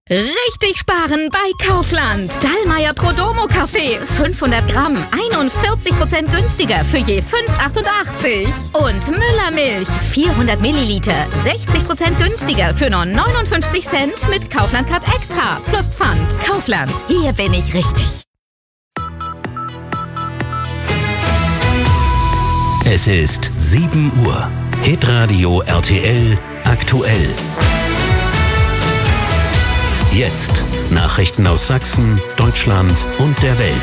Richtig sparen bei Kaufland. Dallmayr Prodomo Kaffee. 500 Gramm. 41% günstiger für je 5,88. Und Müller Milch. 400 Milliliter. 60% günstiger für nur 59 Cent mit Kaufland Card Extra. Plus Pfand. Kaufland. Hier bin ich richtig. Es ist 7 Uhr. Hitradio RTL aktuell. Jetzt Nachrichten aus Sachsen, Deutschland und der Welt.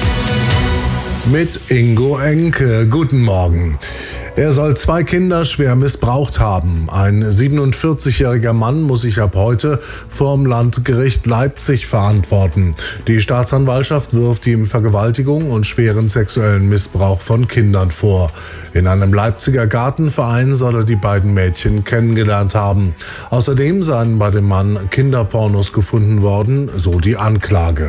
Mit Ingo Enke. Guten Morgen. Er soll 2 Kinder schwer missbraucht haben. Ein 47-jähriger Mann muss sich ab heute vorm Landgericht Leipzig verantworten. Die Staatsanwaltschaft wirft ihm Vergewaltigung und schweren sexuellen Missbrauch von Kindern vor. In einem Leipziger Gartenverein soll er die beiden Mädchen kennengelernt haben. Außerdem seien bei dem Mann Kinderpornos gefunden worden, so die Anklage.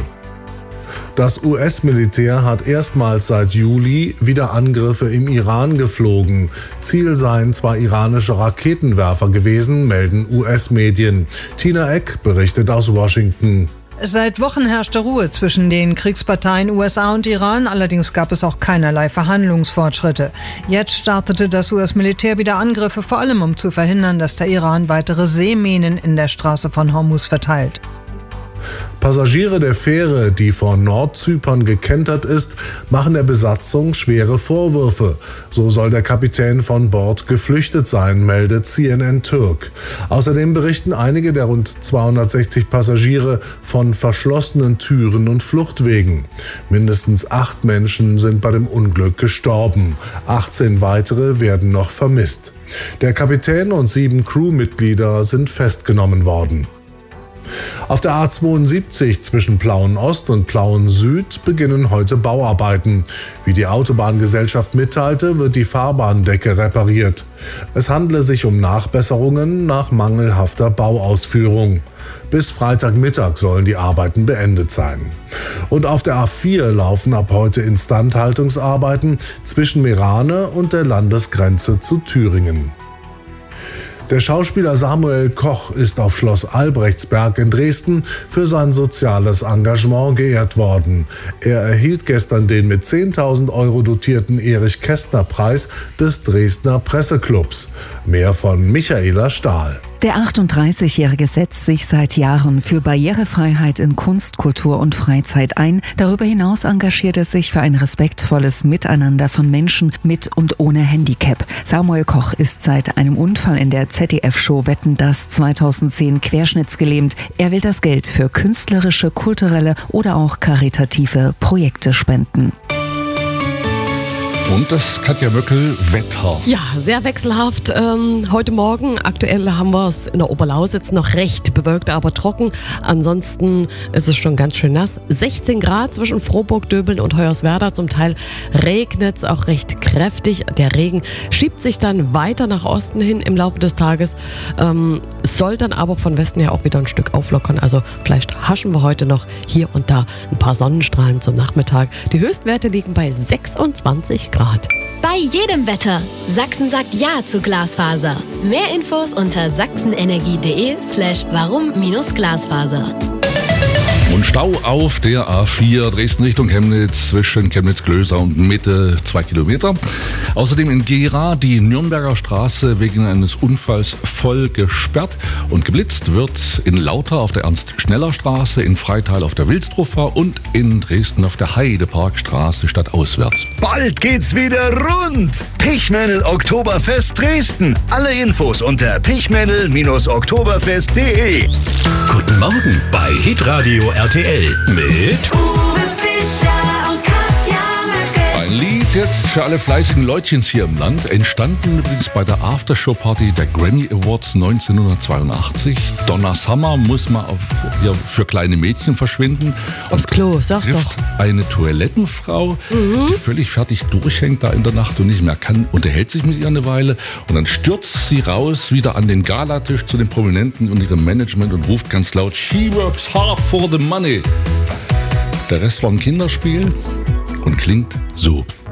Das US-Militär hat erstmals seit Juli wieder Angriffe im Iran geflogen. Ziel seien 2 iranische Raketenwerfer gewesen, melden US-Medien. Tina Eck berichtet aus Washington. Seit Wochen herrschte Ruhe zwischen den Kriegsparteien USA und Iran, allerdings gab es auch keinerlei Verhandlungsfortschritte. Jetzt startete das US-Militär wieder Angriffe, vor allem um zu verhindern, dass der Iran weitere Seeminen in der Straße von Hormuz verteilt. Passagiere der Fähre, die vor Nordzypern gekentert ist, machen der Besatzung schwere Vorwürfe. So soll der Kapitän von Bord geflüchtet sein, meldet CNN Türk. Außerdem berichten einige der rund 260 Passagiere von verschlossenen Türen und Fluchtwegen. Mindestens 8 Menschen sind bei dem Unglück gestorben. 18 weitere werden noch vermisst. Der Kapitän und 7 Crewmitglieder sind festgenommen worden. Auf der A72 zwischen Plauen-Ost und Plauen-Süd beginnen heute Bauarbeiten. Wie die Autobahngesellschaft mitteilte, wird die Fahrbahndecke repariert. Es handle sich um Nachbesserungen nach mangelhafter Bauausführung. Bis Freitagmittag sollen die Arbeiten beendet sein. Und auf der A4 laufen ab heute Instandhaltungsarbeiten zwischen Meerane und der Landesgrenze zu Thüringen. Der Schauspieler Samuel Koch ist auf Schloss Albrechtsberg in Dresden für sein soziales Engagement geehrt worden. Er erhielt gestern den mit 10.000 € dotierten Erich-Kästner-Preis des Dresdner Presseclubs. Mehr von Michaela Stahl. Der 38-Jährige setzt sich seit Jahren für Barrierefreiheit in Kunst, Kultur und Freizeit ein. Darüber hinaus engagiert er sich für ein respektvolles Miteinander von Menschen mit und ohne Handicap. Samuel Koch ist seit einem Unfall in der ZDF-Show Wetten, dass 2010 querschnittsgelähmt. Er will das Geld für künstlerische, kulturelle oder auch karitative Projekte spenden. Und das Katja Möckel, Wetter. Ja, sehr wechselhaft. Heute Morgen, aktuell haben wir es in der Oberlausitz noch recht bewölkt, aber trocken. Ansonsten ist es schon ganz schön nass. 16 Grad zwischen Frohburg, Döbeln und Hoyerswerda. Zum Teil regnet es auch recht kräftig. Der Regen schiebt sich dann weiter nach Osten hin im Laufe des Tages. Soll dann aber von Westen her auch wieder ein Stück auflockern. Also vielleicht haschen wir heute noch hier und da ein paar Sonnenstrahlen zum Nachmittag. Die Höchstwerte liegen bei 26 Grad. Bei jedem Wetter. Sachsen sagt Ja zu Glasfaser. Mehr Infos unter sachsenenergie.de/warum-Glasfaser. Und Stau auf der A4 Dresden Richtung Chemnitz zwischen Chemnitz-Klöser und Mitte 2 Kilometer. Außerdem in Gera die Nürnberger Straße wegen eines Unfalls voll gesperrt und geblitzt wird in Lauter auf der Ernst-Schneller-Straße, in Freital auf der Wilsdruffer und in Dresden auf der Heideparkstraße stadtauswärts. Bald geht's wieder rund! Pichmännel Oktoberfest Dresden. Alle Infos unter pichmännel-oktoberfest.de. Guten Morgen bei Hitradio RTL mit Uwe Fischer und Katja Möckel. Ein Lied jetzt für alle fleißigen Leutchens hier im Land. Entstanden übrigens bei der Aftershow-Party der Grammy Awards 1982. Donna Summer muss mal hier für kleine Mädchen verschwinden. Aufs Klo, sag's doch. Eine Toilettenfrau, die völlig fertig durchhängt da in der Nacht und nicht mehr kann, unterhält sich mit ihr eine Weile und dann stürzt sie raus wieder an den Galatisch zu den Prominenten und ihrem Management und ruft ganz laut: She works hard for the money. Der Rest war ein Kinderspiel und klingt so.